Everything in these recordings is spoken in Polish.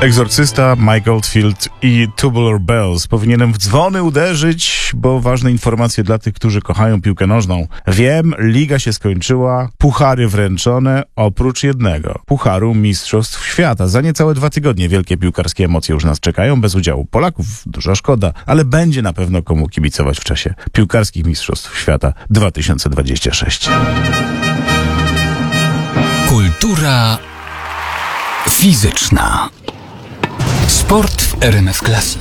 Egzorcysta, Mike Oldfield i Tubular Bells. Powinienem w dzwony uderzyć, bo ważne informacje dla tych, którzy kochają piłkę nożną. Wiem, liga się skończyła, puchary wręczone, oprócz jednego. Pucharu Mistrzostw Świata. Za niecałe 2 tygodnie wielkie piłkarskie emocje już nas czekają, bez udziału Polaków. Duża szkoda, ale będzie na pewno komu kibicować w czasie piłkarskich Mistrzostw Świata 2026. Kultura fizyczna. Sport w RMF Classic.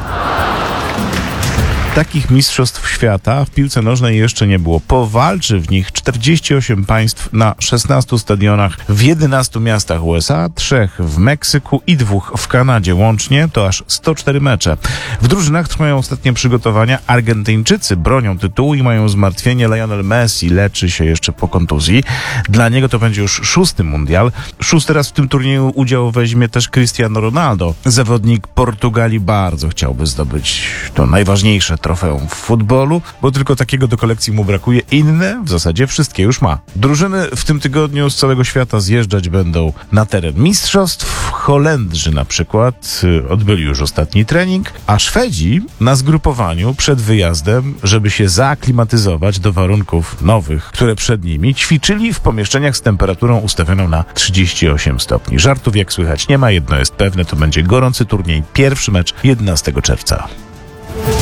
Takich mistrzostw świata w piłce nożnej jeszcze nie było. Powalczy w nich 48 państw na 16 stadionach w 11 miastach USA, 3 w Meksyku i 2 w Kanadzie. Łącznie to aż 104 mecze. W drużynach trwają ostatnie przygotowania. Argentyńczycy bronią tytułu i mają zmartwienie. Lionel Messi leczy się jeszcze po kontuzji. Dla niego to będzie już 6. mundial. 6. raz w tym turnieju udział weźmie też Cristiano Ronaldo. Zawodnik Portugalii bardzo chciałby zdobyć to najważniejsze trofeum w futbolu, bo tylko takiego do kolekcji mu brakuje. Inne w zasadzie wszystkie już ma. Drużyny w tym tygodniu z całego świata zjeżdżać będą na teren mistrzostw. Holendrzy na przykład odbyli już ostatni trening, a Szwedzi na zgrupowaniu przed wyjazdem, żeby się zaaklimatyzować do warunków nowych, które przed nimi, ćwiczyli w pomieszczeniach z temperaturą ustawioną na 38 stopni. Żartów jak słychać nie ma, jedno jest pewne, to będzie gorący turniej. Pierwszy mecz 11 czerwca.